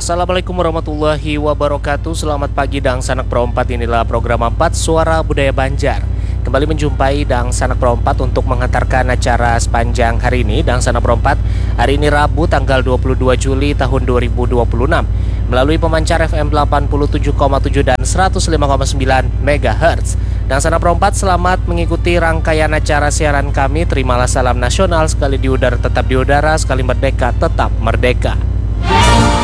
Assalamualaikum warahmatullahi wabarakatuh. Selamat pagi Dang Sanak Perompat. Inilah program 4 Suara Budaya Banjar. Kembali menjumpai Dang Sanak Perompat untuk mengantarkan acara sepanjang hari ini. Dang Sanak Perompat hari ini Rabu tanggal 22 Juli tahun 2026 melalui pemancar FM 87,7 dan 105,9 MHz. Dang Sanak Perompat selamat mengikuti rangkaian acara siaran kami. Terimalah salam nasional, sekali di udara tetap di udara, sekali merdeka tetap merdeka.